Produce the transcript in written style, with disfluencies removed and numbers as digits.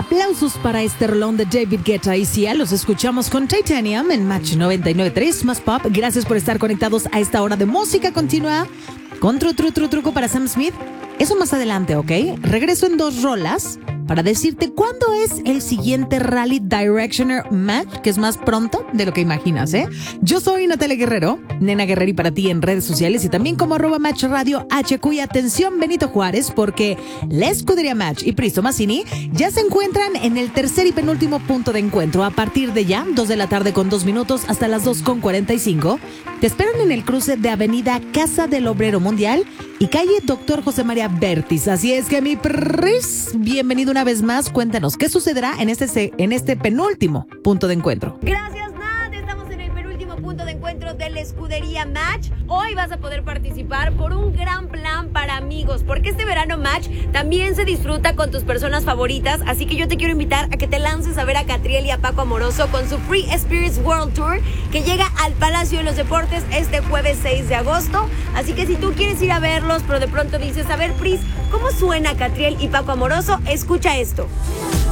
Aplausos para este rolón de David Guetta y Sia. Los escuchamos con Titanium en Match 99.3 más Pop. Gracias por estar conectados a esta hora de música continua con truco para Sam Smith. Eso más adelante, ¿ok? Regreso en 2 rolas para decirte cuándo es el siguiente Rally Directioner Match, que es más pronto de lo que imaginas, ¿eh? Yo soy Natalia Guerrero, Nena Guerreri para ti en redes sociales y también como @Match Radio HQ. Y atención, Benito Juárez, porque la escudería Match y Pristo Mazzini ya se encuentran en el tercer y penúltimo punto de encuentro. A partir de ya, 2 de la tarde con 2 minutos hasta las 2:45. Te esperan en el cruce de Avenida Casa del Obrero Mundial y calle Dr. José María Vértiz. Así es que mi pris, bienvenido una vez más. Cuéntanos, ¿qué sucederá en este penúltimo punto de encuentro? Gracias, Nat. Estamos en el penúltimo punto de encuentro de la escudería Match. Hoy vas a poder participar por un gran plan para amigos, porque este verano Match también se disfruta con tus personas favoritas. Así que yo te quiero invitar a que te lances a ver a Catriel y a Paco Amoroso con su Free Spirits World Tour, que llega al Palacio de los Deportes este jueves 6 de agosto. Así que si tú quieres ir a verlos, pero de pronto dices, a ver, Pris, ¿cómo suena Catriel y Paco Amoroso? Escucha esto.